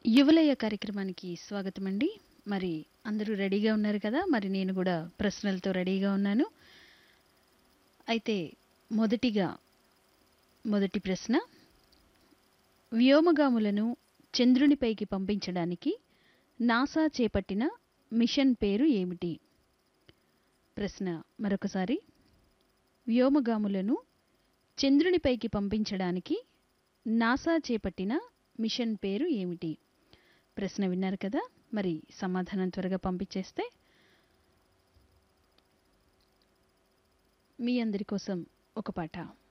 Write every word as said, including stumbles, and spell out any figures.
యువలయ కార్యక్రమానికి స్వాగతమండి. మరి అందరూ రెడీగా ఉన్నారు కదా! మరి నేను గూడా ప్రశ్నలతో రెడీగా ఉన్నాను. అయితే మొదటిగా మొదటి ప్రశ్న. వ్యోమగాములను చంద్రునిపైకి పంపించడానికి నాసా చేపట్టిన మిషన్ పేరు ఏమిటి? ప్రశ్న మరొకసారి. వ్యోమగాములను చంద్రునిపైకి పంపించడానికి నాసా చేపట్టిన మిషన్ పేరు ఏమిటి? ప్రశ్న విన్నారు కదా! మరి సమాధానం త్వరగా పంపించేస్తే మీ అందరి కోసం ఒక పాట.